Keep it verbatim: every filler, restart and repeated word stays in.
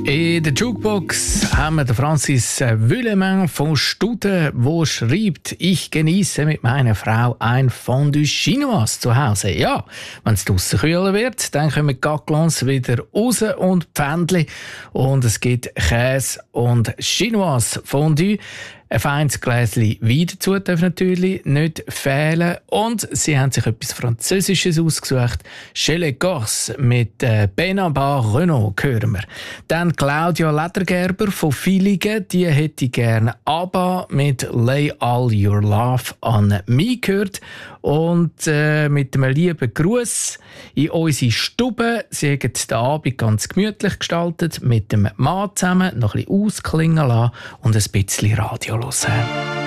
In der Jukebox haben wir den Francis Willemin von Studen, der schreibt, ich genieße mit meiner Frau ein Fondue Chinoise zu Hause. Ja, wenn es draussen kühler wird, dann kommen die Gaclons wieder raus und Pfändli und es gibt Käse und Chinoise Fondue. Ein feines Gläschen Wein dazu darf natürlich nicht fehlen. Und sie haben sich etwas Französisches ausgesucht. Chez les Corses mit äh, Benabar Renault hören wir. Dann Claudia Ledergerber von Villingen, die hätte gerne ABBA mit Lay All Your Love an mich gehört. Und äh, mit einem lieben Gruß in unsere Stube. Sie haben den Abend ganz gemütlich gestaltet, mit dem Mann zusammen noch ein bisschen ausklingen lassen und ein bisschen Radio hören.